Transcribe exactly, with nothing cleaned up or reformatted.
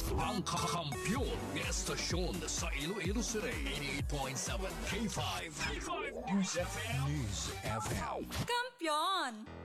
Ang kakampiyon ng estasyon sa Iloilo City. eighty-eight point seven K five. K five News F M. News F M. Kampiyon!